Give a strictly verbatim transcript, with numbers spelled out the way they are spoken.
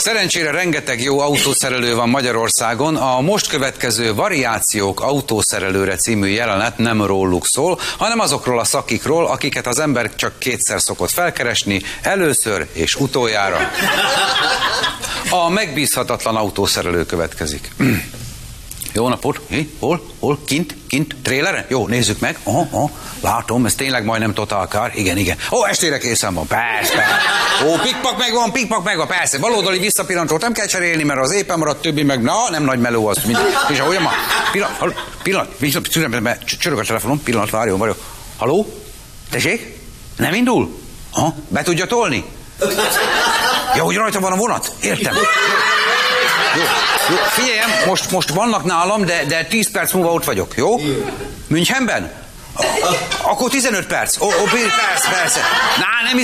Szerencsére rengeteg jó autószerelő van Magyarországon. A most következő Variációk autószerelőre című jelenet nem róluk szól, hanem azokról a szakikról, akiket az ember csak kétszer szokott felkeresni, először és utoljára. A megbízhatatlan autószerelő következik. Jó napot! Hé? Hol? Hol? Kint? Kint? Tréleren? Jó, nézzük meg. Aha, aha. Látom, ez tényleg majdnem Total Car. Igen, igen. Ó, estére készen van. Persze, persze. Ó, pikpak megvan, pikpak megvan, persze. Baloldali visszapillantót nem kell cserélni, mert az éppen maradt, többi meg, na, nem nagy meló az. És ahogy ma, pillanat, pillanat, pillanat, csörög a telefonom, pillanat, várjon, várjon. Haló? Tessék? Nem indul? Ha? Be tudja tolni? Ja, hogy rajta van a vonat? Értem. Jó, jó, figyeljem, most, most vannak nálam, de, de tíz perc múlva ott vagyok, jó? Münchenben? Akkor tizenöt perc. Ó, ó, persze, persze. Na, nem